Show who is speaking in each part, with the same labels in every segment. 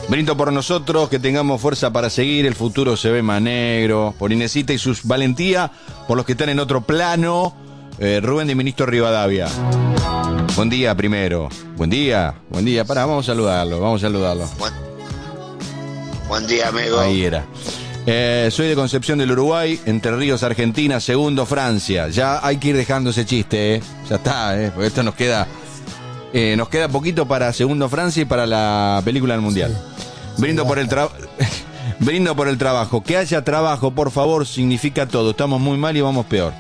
Speaker 1: Brindo por nosotros, que tengamos fuerza para seguir, el futuro se ve más negro. Por Inesita y sus valentía, por los que están en otro plano. Rubén de Ministro Rivadavia. Buen día primero. Buen día. Pará, vamos a saludarlo.
Speaker 2: Buen día, amigo.
Speaker 1: Ahí era. Soy de Concepción del Uruguay, Entre Ríos, Argentina, segundo Francia. Ya hay que ir dejando ese chiste, Ya está, porque esto nos queda poquito para segundo Francia y para la película del Mundial. Sí. Brindo por el trabajo. Que haya trabajo, por favor, significa todo. Estamos muy mal y vamos peor.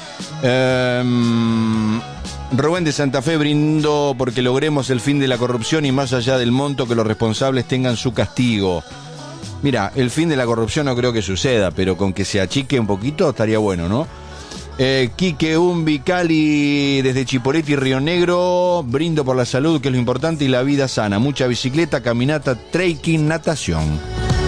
Speaker 1: Rubén de Santa Fe, brindo porque logremos el fin de la corrupción y más allá del monto que los responsables tengan su castigo. Mira, el fin de la corrupción no creo que suceda, pero con que se achique un poquito estaría bueno, ¿no? Quique Umbi, Cali, desde Chipoleti y Río Negro, brindo por la salud, que es lo importante, y la vida sana. Mucha bicicleta, caminata, trekking, natación.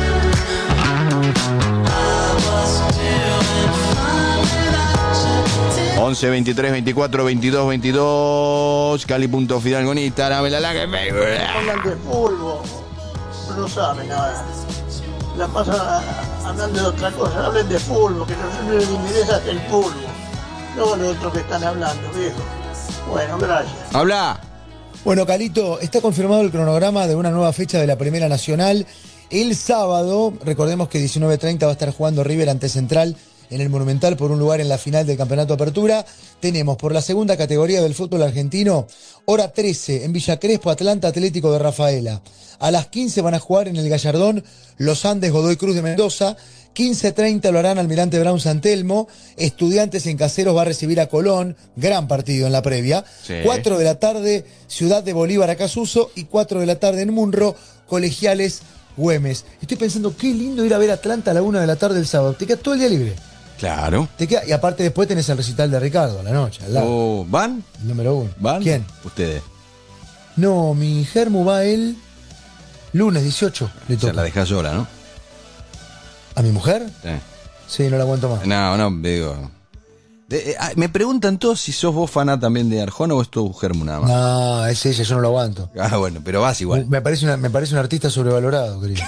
Speaker 1: ...11 23 24 22 22... Cali.Fidalgo en Instagram, la que me...
Speaker 3: Hablan de fútbol, no saben nada. La pasan hablando de otra cosa, hablen de fútbol, que no les interesa el fútbol. No lo otro que están hablando, viejo. Bueno, gracias.
Speaker 1: ¡Habla!
Speaker 4: Bueno, Calito, está confirmado el cronograma de una nueva fecha de la Primera Nacional. El sábado, recordemos que 19:30 va a estar jugando River ante Central en el Monumental por un lugar en la final del Campeonato Apertura. Tenemos por la segunda categoría del fútbol argentino, hora 13 en Villa Crespo, Atlanta Atlético de Rafaela. A las 15 van a jugar en el Gallardón Los Andes Godoy Cruz de Mendoza. 15:30 lo harán Almirante Brown San Telmo. Estudiantes en Caseros va a recibir a Colón. Gran partido en la previa. Sí. 4 de la tarde, Ciudad de Bolívar Acasuso. Y 4 de la tarde en Munro, Colegiales Güemes. Estoy pensando, qué lindo ir a ver Atlanta a la 1 de la tarde el sábado. Te queda todo el día libre.
Speaker 1: Claro.
Speaker 4: Y aparte después tenés el recital de Ricardo a la noche. Al lado.
Speaker 1: ¿Van?
Speaker 4: El número 1.
Speaker 1: ¿Van?
Speaker 4: ¿Quién?
Speaker 1: Ustedes.
Speaker 4: No, mi Germu va el lunes 18. Le toca.
Speaker 1: Se la dejás sola, ¿no?
Speaker 4: ¿A mi mujer?
Speaker 1: Sí.
Speaker 4: Sí, no la aguanto más.
Speaker 1: No, digo... me preguntan todos si sos vos faná también de Arjona o es tu Germu nada más.
Speaker 4: No, es ella, yo no lo aguanto.
Speaker 1: Ah, bueno, pero vas igual.
Speaker 4: Me parece un artista sobrevalorado, querido.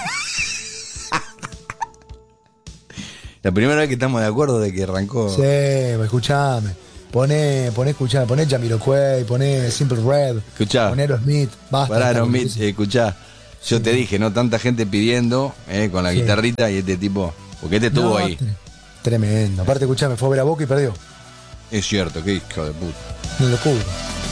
Speaker 1: La primera vez que estamos de acuerdo de que arrancó...
Speaker 4: Sí, escuchame. Poné Jamiroquai, poné Simple Red.
Speaker 1: Escuchá.
Speaker 4: Poné Aerosmith. Basta.
Speaker 1: Para Aerosmith, escuchá. Yo te dije, ¿no? Tanta gente pidiendo, con la guitarrita y este tipo... Porque este estuvo ahí.
Speaker 4: Tremendo. Aparte, escuchame, fue a ver a Boca y perdió.
Speaker 1: Es cierto, qué hijo de puta.
Speaker 4: Una locura.